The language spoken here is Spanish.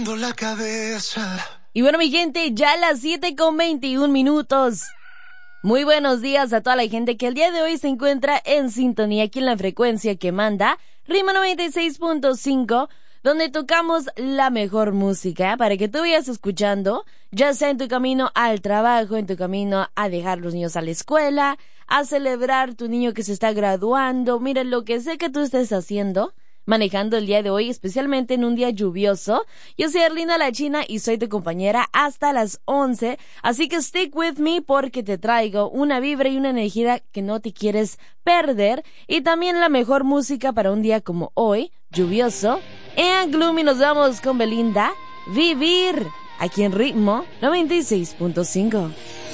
La cabeza. Y bueno, mi gente, ya a las 7:21. Muy buenos días a toda la gente que el día de hoy se encuentra en sintonía aquí en la frecuencia que manda Ritmo 96.5, donde tocamos la mejor música para que tú vayas escuchando, ya sea en tu camino al trabajo, en tu camino a dejar los niños a la escuela, a celebrar tu niño que se está graduando. Mira, lo que sé que tú estés haciendo, manejando el día de hoy, especialmente en un día lluvioso. Yo soy Erlinda La China y soy tu compañera hasta las 11, así que stick with me porque te traigo una vibra y una energía que no te quieres perder, y también la mejor música para un día como hoy, lluvioso. En Gloomy nos vamos con Belinda, Vivir, aquí en Ritmo 96.5.